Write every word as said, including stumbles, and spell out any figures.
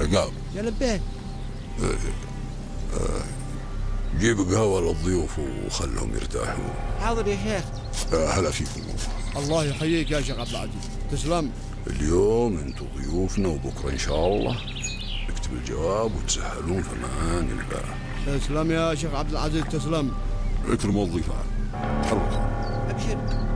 عقاب. يا لبيه. جيب قهوة للضيوف وخلهم يرتاحون. حاضر يا شيخ. هلا فيكم. الله يحييك يا شيخ عبد العزيز. تسلم. اليوم انتم ضيوفنا وبكرة ان شاء الله نكتب الجواب وتسهلون في امان الله. تسلم يا شيخ عبد العزيز تسلم. اكرموا الضيف. حركة. ابشر.